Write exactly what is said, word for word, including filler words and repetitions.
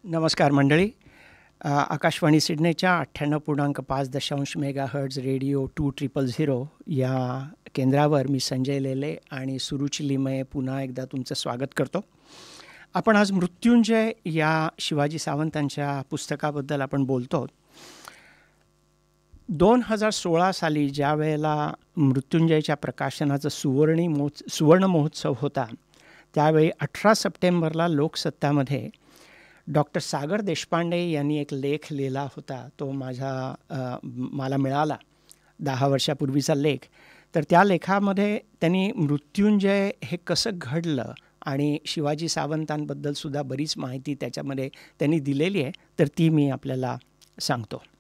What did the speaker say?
नमस्कार मंडळी. अ, आकाशवाणी सिडनीच्या अठ्ठ्याण्णव पूर्णांक पाच दशांश mega hertz radio to triple zero या केंद्रावर मी संजय लेले आणि सुरुची लिमये पुन्हा एकदा तुमचं स्वागत करतो. आपण आज मृत्युंजय या शिवाजी सावंतांच्या पुस्तकाबद्दल आपण बोलतो. दोन हजार सोळा साली ज्या वेळेला मृत्युंजयच्या प्रकाशनाचा सुवर्णी मोह सुवर्ण महोत्सव होता, त्यावेळी अठरा सप्टेंबरला लोकसत्तामध्ये डॉक्टर सागर देशपांडे यांनी एक लेख लिहिला होता. तो माझा अ, मला मिळाला दहा वर्षापूर्वीचा लेख. तर त्या लेखामध्ये त्यांनी मृत्युंजय हे कसं घडलं आणि शिवाजी सावंतांबद्दलसुद्धा बरीच माहिती त्याच्यामध्ये त्यांनी दिलेली आहे, तर ती मी आपल्याला सांगतो.